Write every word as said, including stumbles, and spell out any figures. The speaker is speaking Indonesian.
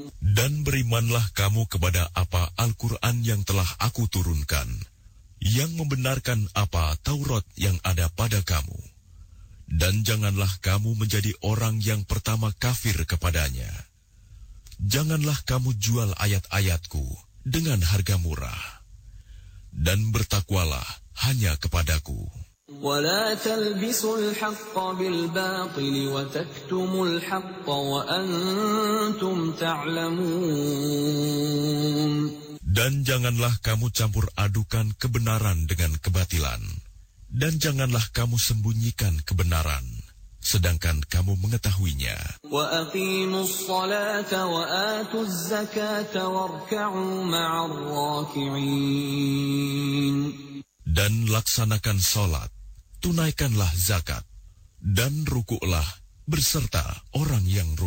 Dan berimanlah kamu kepada apa Al-Quran yang telah aku turunkan, yang membenarkan apa Taurat yang ada pada kamu. Dan janganlah kamu menjadi orang yang pertama kafir kepadanya. Janganlah kamu jual ayat-ayatku dengan harga murah. Dan bertakwalah hanya kepadaku. وَلَا تَلْبِسُوا الْحَقَّ بِالْبَاطِلِ وَتَكْتُمُوا الْحَقَّ وَأَنْتُمْ تَعْلَمُونَ. Dan janganlah kamu campur adukan kebenaran dengan kebatilan. Dan janganlah kamu sembunyikan kebenaran, sedangkan kamu mengetahuinya. وَأَقِيمُوا الصَّلَاةَ وَآتُوا الزَّكَاةَ وَارْكَعُوا مَعَ الرَّاكِعِينَ. Dan laksanakan salat, tunaikanlah zakat, dan rukuklah berserta orang yang rukuk.